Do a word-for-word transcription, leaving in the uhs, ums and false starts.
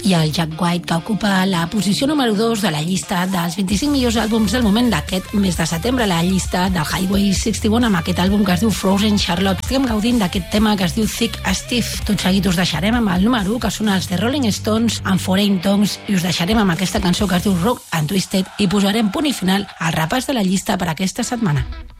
i el Jack White, que ocupa la posició número dos de la llista dels vint-i-cinc millors àlbums del moment d'aquest mes de setembre, la llista del Highway seixanta-un, amb aquest àlbum que es diu Frozen Charlotte. Estem gaudint d'aquest tema que es diu Thick as Steve. Tot seguit us deixarem amb el número u, que són els The Rolling Stones amb Foreign Tongues, i us deixarem amb aquesta cançó que es diu Rock and Twisted, i posarem punt i final al repàs de la llista per aquesta setmana.